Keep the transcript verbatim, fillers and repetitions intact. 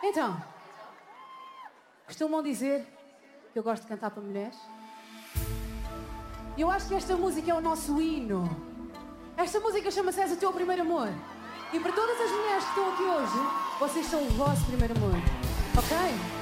Então, costumam dizer que eu gosto de cantar para mulheres. E eu acho que esta música é o nosso hino. Esta música chama-se És o Teu Primeiro Amor. E para todas as mulheres que estão aqui hoje, vocês são o vosso primeiro amor. Ok?